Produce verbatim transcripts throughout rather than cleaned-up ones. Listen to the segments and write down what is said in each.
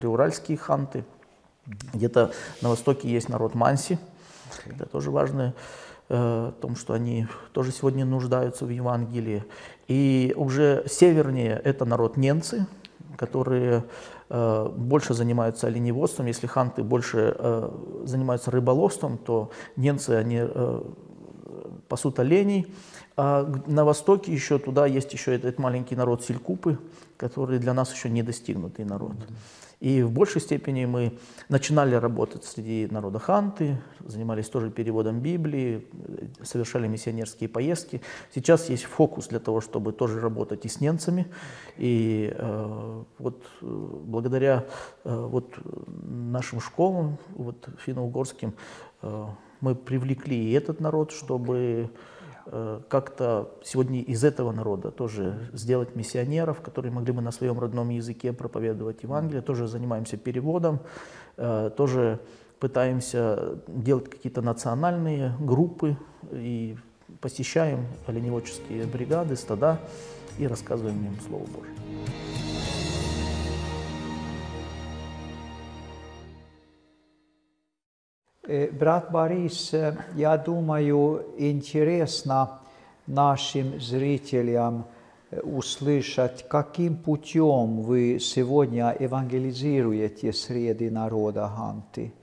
Уральские ханты. Где-то на востоке есть народ манси. Okay. Это тоже важно, э, о том, что они тоже сегодня нуждаются в Евангелии. И уже севернее это народ ненцы, которые э, больше занимаются оленеводством. Если ханты больше э, занимаются рыболовством, то ненцы, они э, пасут оленей. А на востоке еще туда есть еще этот маленький народ селькупы, который для нас еще не достигнутый народ. Mm-hmm. И в большей степени мы начинали работать среди народа ханты, занимались тоже переводом Библии, совершали миссионерские поездки. Сейчас есть фокус для того, чтобы тоже работать и с ненцами. И э, вот благодаря э, вот нашим школам, вот финно-угорским, э, мы привлекли и этот народ, чтобы как-то сегодня из этого народа тоже сделать миссионеров, которые могли бы на своем родном языке проповедовать Евангелие. Тоже занимаемся переводом, тоже пытаемся делать какие-то национальные группы и посещаем оленеводческие бригады, стада и рассказываем им Слово Божие. Брат Борис, я думаю, интересно нашим зрителям услышать, каким путем вы сегодня евангелизируете среди народа ханты.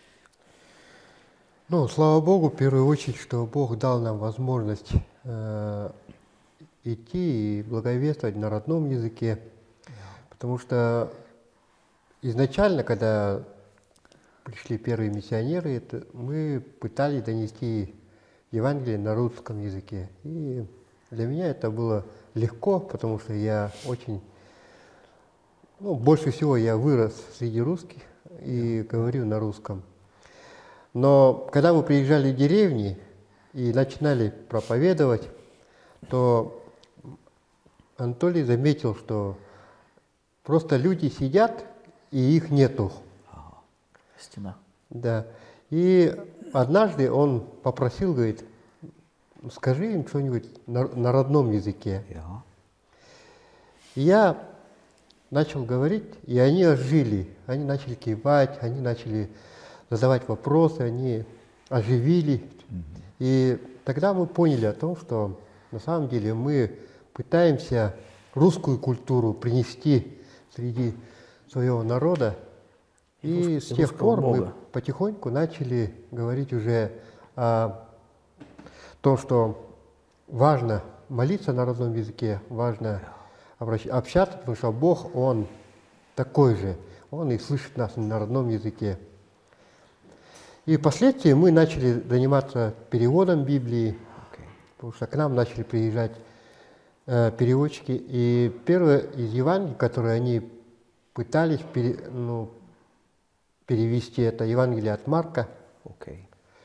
Ну, слава Богу, в первую очередь, что Бог дал нам возможность э, идти и благовествовать на родном языке, потому что изначально, когда пришли первые миссионеры, это мы пытались донести Евангелие на русском языке. И для меня это было легко, потому что я очень, ну, больше всего я вырос среди русских и говорю на русском. Но когда мы приезжали в деревни и начинали проповедовать, то Анатолий заметил, что просто люди сидят и их нету. Стена. Да. И однажды он попросил, говорит, скажи им что-нибудь на, на родном языке. Yeah. И я начал говорить, и они ожили. Они начали кивать, они начали задавать вопросы, они оживили. Mm-hmm. И тогда мы поняли о том, что на самом деле мы пытаемся русскую культуру принести среди своего народа. И с тех пор Бога. Мы потихоньку начали говорить уже о том, что важно молиться на родном языке, важно общаться, потому что Бог, Он такой же, Он и слышит нас на родном языке. И впоследствии мы начали заниматься переводом Библии, okay. потому что к нам начали приезжать э, переводчики. И первое из Евангелий, которые они пытались пере, ну, перевести, это Евангелие от Марка. Okay.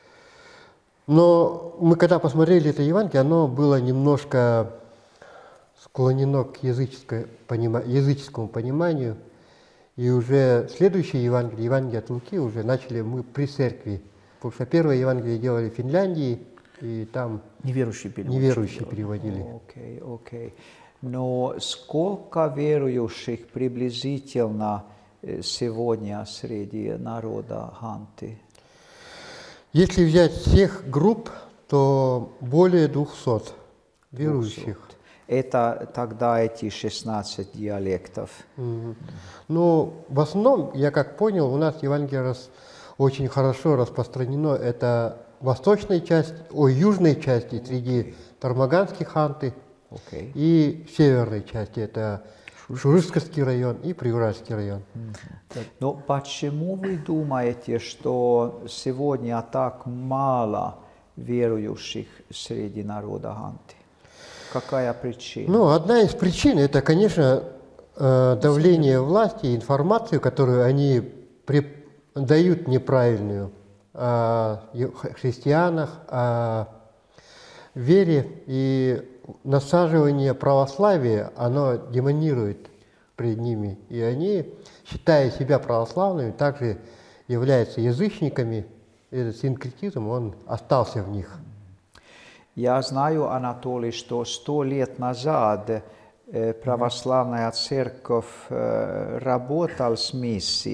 Но мы когда посмотрели это Евангелие, оно было немножко склонено к языческому пониманию. И уже следующее Евангелие, Евангелие от Луки, уже начали мы при церкви. Потому что первое Евангелие делали в Финляндии, и там неверующие переводили. Неверующие переводили. Окей, окей. Но сколько верующих приблизительно сегодня среди народа ханты? Если взять всех групп, то более двухсот верующих. Это тогда эти шестнадцать диалектов. Mm-hmm. Ну, в основном, я как понял, у нас Евангелие рас, очень хорошо распространено. Это восточная часть, ой, южной части среди тармаганских ханты okay. и северной части, это Шурышский район и Приуральский район. Mm-hmm. Но почему вы думаете, что сегодня так мало верующих среди народа ханты? Какая причина? Ну, одна из причин, это, конечно, давление власти, информацию, которую они дают неправильную о христианах, о вере, и насаживание православия, оно демонирует перед ними. И они, считая себя православными, также являются язычниками. Этот синкретизм, он остался в них. Я знаю, Анатолий, что сто лет назад православная церковь работала с миссией.